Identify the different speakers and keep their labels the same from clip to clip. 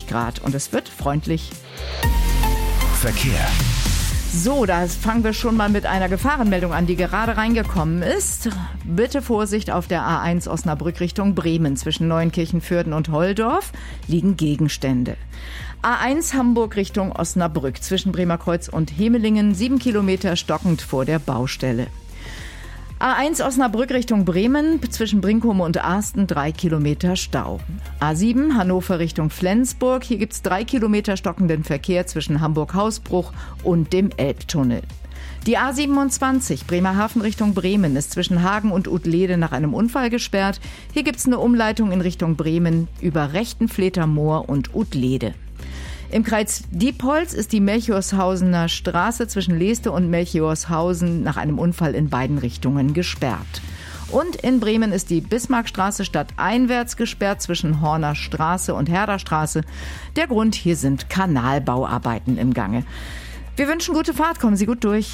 Speaker 1: Grad und es wird freundlich.
Speaker 2: Verkehr.
Speaker 1: So, da fangen wir schon mal mit einer Gefahrenmeldung an, die gerade reingekommen ist. Bitte Vorsicht auf der A1 Osnabrück Richtung Bremen. Zwischen Neuenkirchen-Vörden und Holdorf liegen Gegenstände. A1 Hamburg Richtung Osnabrück. Zwischen Bremerkreuz und Hemelingen 7 Kilometer stockend vor der Baustelle. A1 Osnabrück Richtung Bremen, zwischen Brinkum und Arsten 3 Kilometer Stau. A7 Hannover Richtung Flensburg, hier gibt's 3 Kilometer stockenden Verkehr zwischen Hamburg-Hausbruch und dem Elbtunnel. Die A27 Bremerhaven Richtung Bremen ist zwischen Hagen und Utlede nach einem Unfall gesperrt. Hier gibt's eine Umleitung in Richtung Bremen über Rechtenfleter Moor und Utlede. Im Kreis Diepholz ist die Melchiorshausener Straße zwischen Leeste und Melchiorshausen nach einem Unfall in beiden Richtungen gesperrt. Und in Bremen ist die Bismarckstraße stadteinwärts gesperrt zwischen Horner Straße und Herderstraße. Der Grund, hier sind Kanalbauarbeiten im Gange. Wir wünschen gute Fahrt, kommen Sie gut durch.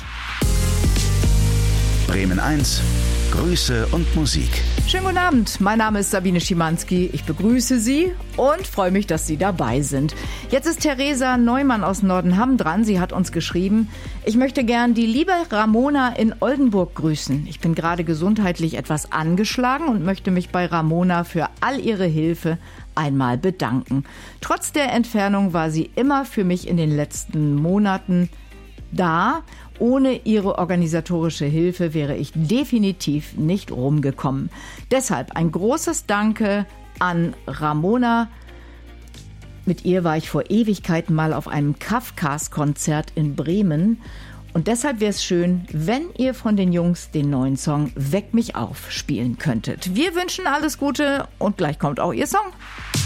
Speaker 2: Bremen 1, Grüße und Musik.
Speaker 1: Schönen guten Abend, mein Name ist Sabine Schimanski. Ich begrüße Sie und freue mich, dass Sie dabei sind. Jetzt ist Theresa Neumann aus Nordenham dran. Sie hat uns geschrieben, ich möchte gern die liebe Ramona in Oldenburg grüßen. Ich bin gerade gesundheitlich etwas angeschlagen und möchte mich bei Ramona für all ihre Hilfe einmal bedanken. Trotz der Entfernung war sie immer für mich in den letzten Monaten da. Ohne ihre organisatorische Hilfe wäre ich definitiv nicht rumgekommen. Deshalb ein großes Danke an Ramona. Mit ihr war ich vor Ewigkeiten mal auf einem Kafkas-Konzert in Bremen. Und deshalb wäre es schön, wenn ihr von den Jungs den neuen Song Weck mich auf spielen könntet. Wir wünschen alles Gute und gleich kommt auch ihr Song.